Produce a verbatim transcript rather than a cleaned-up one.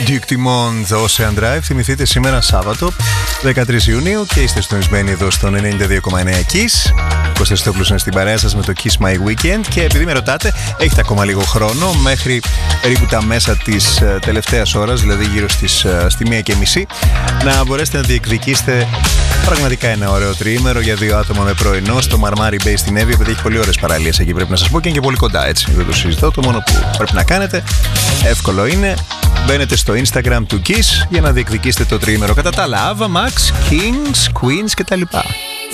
Duke Dumont, Ocean Drive. Θυμηθείτε σήμερα Σάββατο δεκατρείς Ιουνίου και είστε συντονισμένοι εδώ στον ενενήντα δύο κόμμα εννέα Kiss. Κώστας Στόπουλος είναι στην παρέα σας με το Kiss My Weekend. Και επειδή με ρωτάτε, έχετε ακόμα λίγο χρόνο μέχρι περίπου τα μέσα της uh, τελευταίας ώρας, δηλαδή γύρω στις, uh, στη μία και μισή, να μπορέσετε να διεκδικήσετε πραγματικά ένα ωραίο τριήμερο για δύο άτομα με πρωινό στο Μαρμάρι Bay στην Εύβοια, επειδή έχει πολύ ωραίες παραλίες εκεί, πρέπει να σας πω, και είναι και πολύ κοντά, έτσι. Δεν το συζητώ. Το μόνο που πρέπει να κάνετε, εύκολο είναι, μπαίνετε στο Instagram του Kiss για να διεκδικήσετε το τριήμερο. Κατά τα άλλα, Ava, Max, Kings, Queens κτλ.